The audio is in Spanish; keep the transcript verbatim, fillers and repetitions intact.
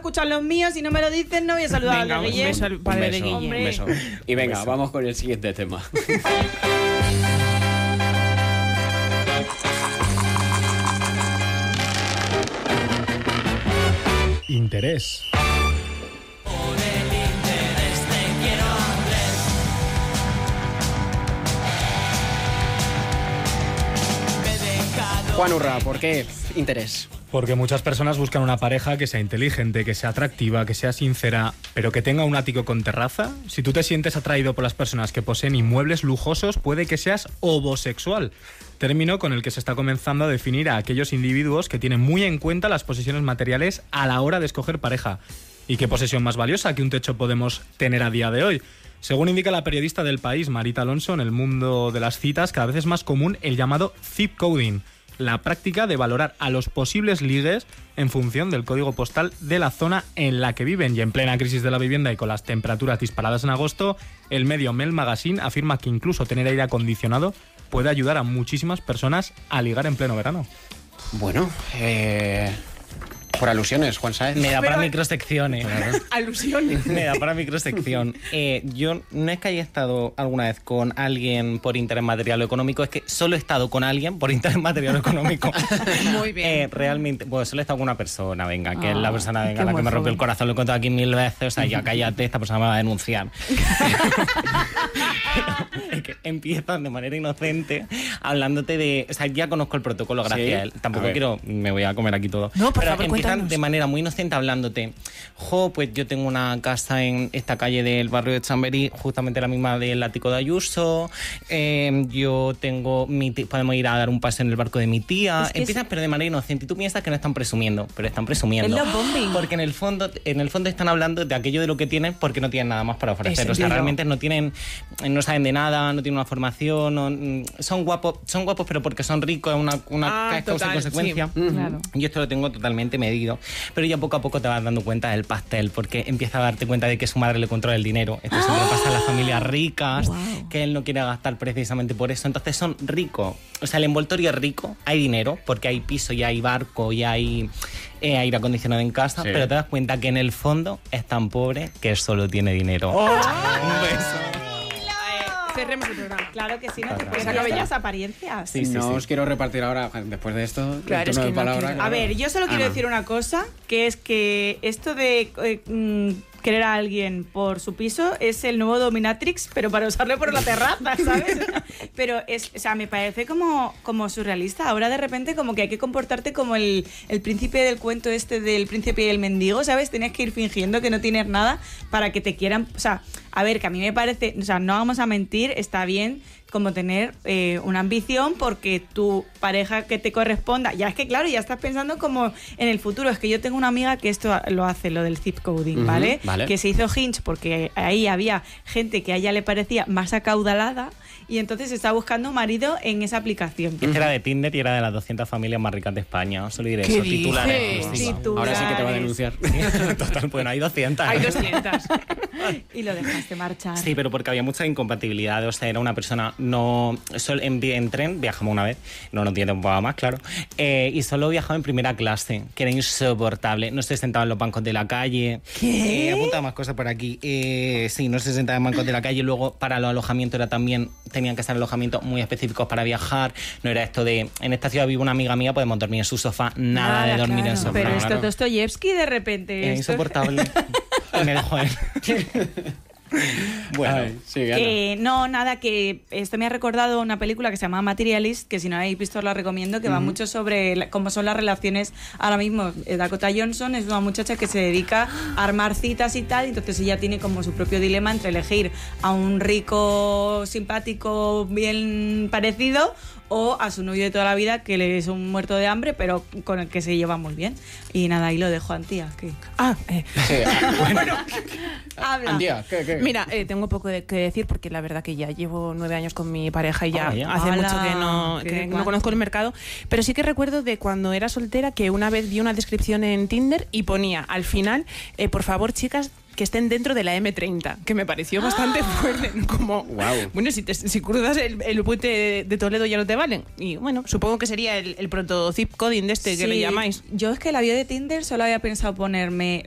escuchar los míos, si no me lo dicen no voy a saludar venga, a los de un beso al padre de Guille. Un beso. Y venga, vamos con el siguiente tema. Interés. Juan Urra, ¿por qué interés? Porque muchas personas buscan una pareja que sea inteligente, que sea atractiva, que sea sincera, pero que tenga un ático con terraza. Si tú te sientes atraído por las personas que poseen inmuebles lujosos, puede que seas homosexual. Término con el que se está comenzando a definir a aquellos individuos que tienen muy en cuenta las posesiones materiales a la hora de escoger pareja. ¿Y qué posesión más valiosa que un techo podemos tener a día de hoy? Según indica la periodista del País, Marita Alonso, en el mundo de las citas cada vez es más común el llamado zip coding, la práctica de valorar a los posibles ligues en función del código postal de la zona en la que viven. Y en plena crisis de la vivienda y con las temperaturas disparadas en agosto, el medio Mel Magazine afirma que incluso tener aire acondicionado puede ayudar a muchísimas personas a ligar en pleno verano. Bueno, eh... por alusiones, Juan Sáenz. Me da Pero- para microsecciones. Alusiones. Me da para microsección. Eh, yo no es que haya estado alguna vez con alguien por interés material o económico, es que solo he estado con alguien por interés material o económico. Muy bien. Eh, realmente, pues solo he estado con una persona, venga, que Ah, es la persona venga, qué la que buen me rompió joven. el corazón, lo he contado aquí mil veces, o sea, ya cállate, esta persona me va a denunciar. Es que empiezan de manera inocente hablándote de... O sea, ya conozco el protocolo gracias Sí. a él. Tampoco A ver. quiero... Me voy a comer aquí todo. No, por Pero favor, empiezan cuéntanos. de manera muy inocente hablándote. Jo, pues yo tengo una casa en esta calle del barrio de Chamberí, justamente la misma del ático de Ayuso. Eh, yo tengo... Mi ti- podemos ir a dar un paseo en el barco de mi tía. Es que Empiezan, es- pero de manera inocente. Y tú piensas que no están presumiendo, pero están presumiendo. Es love bombing. Porque en el fondo en el fondo están hablando de aquello de lo que tienen porque no tienen nada más para ofrecer. Eso, O sea, entiendo. realmente no tienen, no saben de nada, no tienen una formación, no- mm, son guapos, son guapos pero porque son ricos, es una, una Ah, es causa y total, consecuencia. sí, claro. Yo esto lo tengo totalmente medido, pero ya poco a poco te vas dando cuenta del pastel, porque empieza a darte cuenta de que su madre le controla el dinero. Esto siempre pasa en las familias ricas, Wow. que él no quiere gastar precisamente por eso. Entonces son ricos. O sea, el envoltorio es rico, hay dinero, porque hay piso y hay barco y hay eh, aire acondicionado en casa, Sí. pero te das cuenta que en el fondo es tan pobre que solo tiene dinero. Oh. Un beso. Cerremos el programa. Claro que sí, no te Claro. puedes Se acabe sacar ya. las apariencias. Sí, sí, no sí. os quiero repartir ahora, después de esto, Claro, el es turno que de no palabra. quiero- A ver, yo solo quiero Ana. decir una cosa, que es que esto de eh, mm, querer a alguien por su piso es el nuevo dominatrix, pero para usarlo por la terraza, ¿sabes? Pero es, o sea, me parece como, como surrealista. Ahora de repente como que hay que comportarte como el, el príncipe del cuento este del príncipe y el mendigo, ¿sabes? Tienes que ir fingiendo que no tienes nada para que te quieran. O sea, a ver, que a mí me parece, o sea, no vamos a mentir, está bien como tener eh, una ambición porque tu pareja que te corresponda, ya es que claro, ya estás pensando como en el futuro. Es que yo tengo una amiga que esto lo hace, lo del zip coding, Ujú, ¿vale? vale. Que se hizo Hinge porque ahí había gente que a ella le parecía más acaudalada y entonces está buscando marido en esa aplicación. Este era de Tinder y era de las doscientas familias más ricas de España. Solo diré ¿Qué eso, dices? titulares. exclusivos. Titulares. Ahora sí que te va a denunciar. Total, bueno, hay doscientas. Hay doscientas. Y lo dejaste marchar. Sí, pero porque había mucha incompatibilidad. O sea, era una persona no... Sol, en, vi- en tren viajamos una vez, no, no tiene tiempo para más, claro. Eh, y solo viajaba en primera clase, que era insoportable. No se sentaba en los bancos de la calle. ¿Qué? Eh, apunta más cosas por aquí. Eh, sí, no se sentaba en bancos de la calle. Luego, para los alojamientos era también... Tenían que ser alojamientos muy específicos para viajar. No era esto de... En esta ciudad vive una amiga mía, podemos dormir en su sofá. Nada, de dormir claro. en sofá. Pero esto claro. es Dostoyevsky de repente. Era esto- insoportable. Y me dejó él. Bueno, Ay, sí, Ana. Que no, nada, que esto me ha recordado una película que se llama Materialist, que si no la habéis visto os la recomiendo, que va mucho sobre la- cómo son las relaciones ahora mismo. Eh, Dakota Johnson es una muchacha que se dedica a armar citas y tal, y entonces ella tiene como su propio dilema entre elegir a un rico, simpático, bien parecido, o a su novio de toda la vida, que le es un muerto de hambre, pero con el que se lleva muy bien. Y nada, ahí lo dejo, Antía. Que... Ah, eh, Sí, ah, bueno. Habla. Andía, ¿qué, qué? mira, eh, tengo poco de, que decir porque la verdad que ya llevo nueve años con mi pareja y ya Ah, ya. hace Hala, mucho que no, qué que guay. no conozco el mercado. Pero sí que recuerdo de cuando era soltera que una vez vi una descripción en Tinder y ponía al final, eh, por favor, chicas, que estén dentro de la eme treinta, que me pareció bastante fuerte. Como, Guau. bueno, si, te, si cruzas el, el puente de, de Toledo ya no te valen. Y bueno, supongo que sería el, el proto zip coding de este que Sí, le llamáis. Yo es que la bio de Tinder solo había pensado ponerme